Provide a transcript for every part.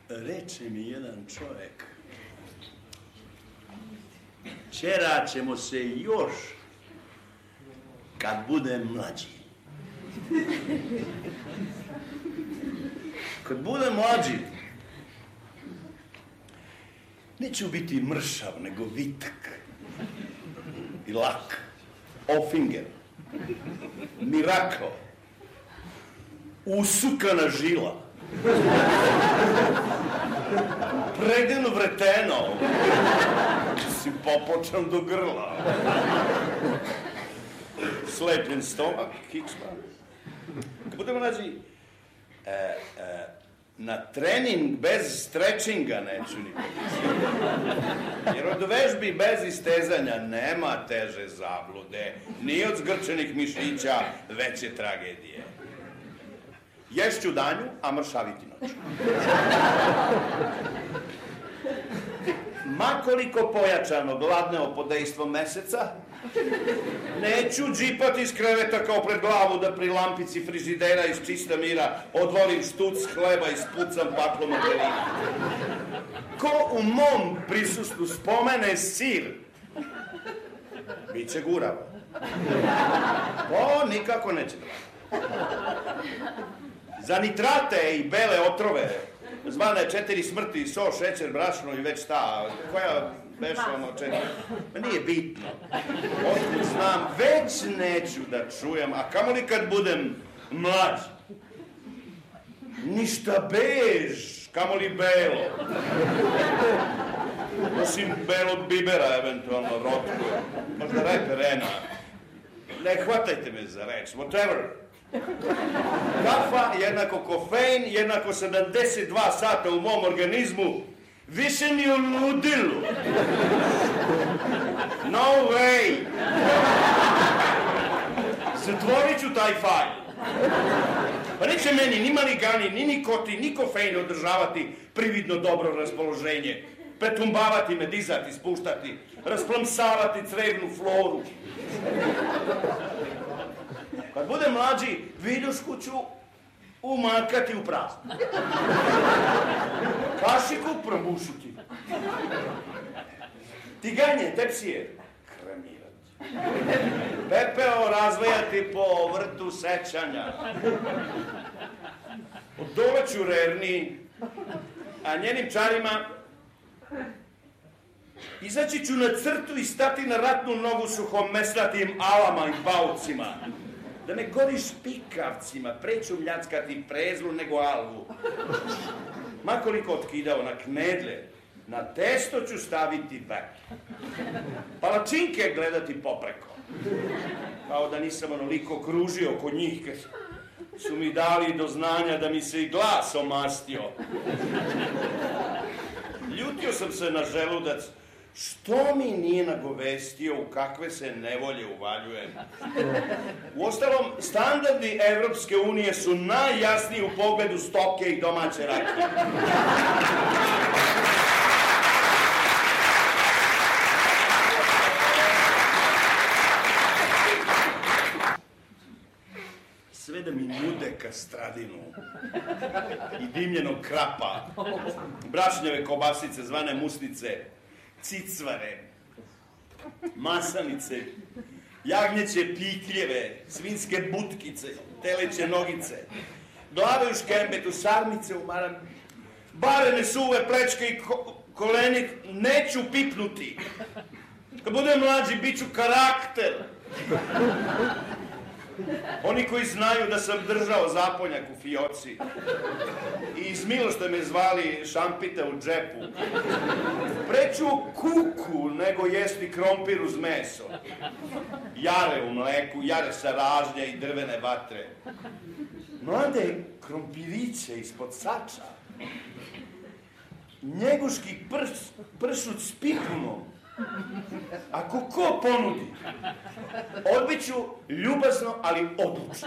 Reče mi jedan čovjek, čerat ćemo se još kad budem mlađi. Kad budem mlađi, neću biti mršav, nego vitak i lak, ofinger, mirakl, usukana žila, predivno vreteno, si popočan do grla, slepljen stomak, kičma. Kad budemo mlađi, na trening bez strečinga neću nikad. Jer od vežbi bez istezanja nema teže zablude, ni od zgrčenih mišića veće tragedije. Ješću danju, a mršaviti noću. Makoliko pojačano gladneo pod dejstvom meseca, neću džipati iz kreveta kao pred glavu da pri lampici frižidera iz čista mira odvolim štuc hleba i spucam paklo materina. Ko u mom prisustvu spomene sir, bit će guravo. To nikako neće da. Za nitrate i bele otrove, zvane 4 smrti, so, šećer, brašno i već ta, koja beše ono 4, ma nije bitno. Otkud znam, već neću da čujem, a kamoli kad budem mlađ. Ništa bež, kamoli belo. Osim belog bibera, eventualno rotku, možda reperena. Ne hvatajte me za reč, whatever. Kafa jednako kofein, jednako 72 sata u mom organizmu, više mi u ludilu. No way. Zatvorit ću taj fajl. Pa neće meni ni maligani, ni nikotin, ni kofein održavati prividno dobro raspoloženje, pretumbavati me, dizati, spuštati, rasplamsavati crevnu floru. Kad budem mlađi, viljušku ću umakati u prazno. Kašiku probušiti. Tiganje, tepsije, kremirati. Pepeo razvijati po vrtu sećanja. Od dole ću rerni, a njenim čarima izaći ću na crtu i stati na ratnu nogu suhomesnatim alama i baucima. Da me godiš pikavcima, preću mljackati prezlu nego alvu. Makoliko otkidao na knedle, na testo ću staviti vek. Palačinke gledati popreko. Kao da nisam onoliko kružio kod njih, kad su mi dali do znanja da mi se i glas omastio. Ljutio sam se na želudac. Što mi nije nagovestio u kakve se nevolje uvaljujem? Uostalom, standardi Evropske unije su najjasniji u pogledu stoke i domaće rakije. Sve da mi nude kastradinu i dimljenog krapa, brašnjeve kobasice zvane musnice, cicvare, masanice, jagnjeće pikljeve, svinske butkice, teleće nogice, glave u škembetu, sarmice u maram, barene suve, plečke i kolenik, neću pipnuti. Kad budem mlađi, bit ću karakter. Oni koji znaju da sam držao zaponjak u fioci i iz milošte me zvali šampita u džepu. Preću kuku nego jesti krompir uz meso. Jare u mleku, jare sa ražnja i drvene vatre. Mlade krompiriće ispod sača. Njeguški pršut s pipunom. Ako ko ponudi, odbit ću ljubazno, ali odlučno.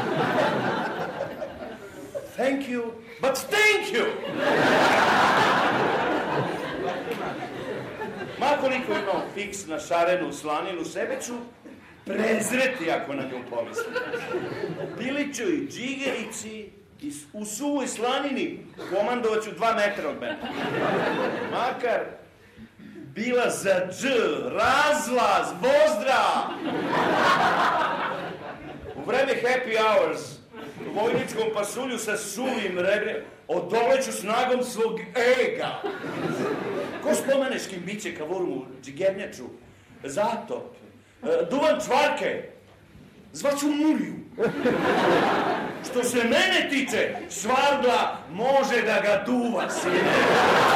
Thank you, but thank you! Makoliko imam fiks na šarenu slaninu, sebe ću prezreti ako na nju pomislim. Bili ću i džigerici, U suvoj slanini komandovaću 2 metra od mene. Makar bila za dž, razlaz, pozdrav! U vreme happy hours, u vojničkom pasulju sa suvim regre, odoleću snagom svog ega. Ko spomene s kim biće kavorumu, džigernjaču, zatop, duvan čvarke, zvaću Muliju. Što se mene tiče, Svardla može da ga duva, sine.